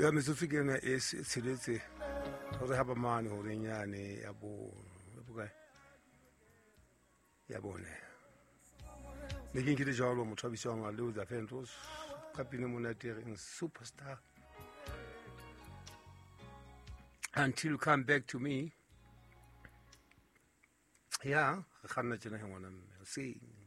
ya metsotso ke yone e tsheletse gore ga ba mane gore nyane ya bokae ya bone ne ke nkile jalo motho a bisiwang a Leo Fentos kapine monate reng superstar until you come back to me ya ga nna tsena he ngwana mme sing